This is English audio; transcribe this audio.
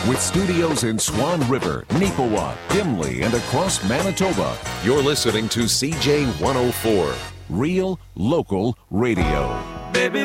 With studios in Swan River, Neepawa, Dimley, and across Manitoba, you're listening to CJ 104, Real Local Radio. Baby,